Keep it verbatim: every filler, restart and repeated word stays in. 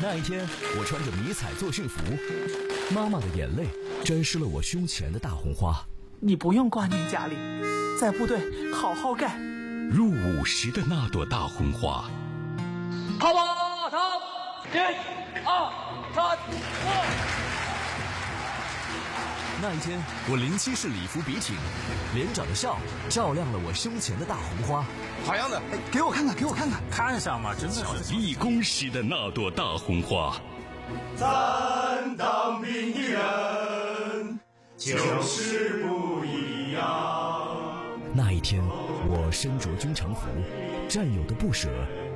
那一天，我穿着迷彩作训服，妈妈的眼泪沾湿了我胸前的大红花。 你不用挂念家里，在部队好好干。 入伍时的那朵大红花。 好吧，他一二三四。 那一天，我零七式礼服笔挺，连长的笑照亮了我胸前的大红花。 好样的！ 哎，给我看看，给我看看， 看上吗？真的是立功时的那朵大红花。 咱当兵的人就是不一样。 那一天，我身着军常服，战友的不舍